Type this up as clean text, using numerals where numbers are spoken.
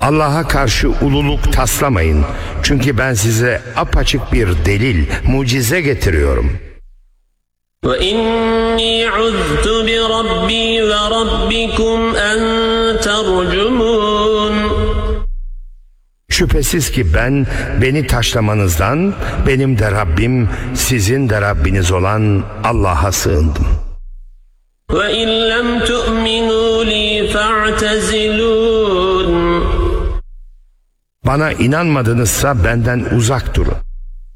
Allah'a karşı ululuk taslamayın. Çünkü ben size apaçık bir delil, mucize getiriyorum. وَإِنِّي عُذْتُ بِرَبِّي وَرَبِّكُمْ أَن تَرْجُمُونَ Şüphesiz ki ben beni taşlamanızdan, benim de Rabbim, sizin de Rabbiniz olan Allah'a sığındım. وَإِنْ لَمْ تُؤْمِنُوا لِي فَاعْتَزِلُونَ Bana inanmadınızsa benden uzak durun.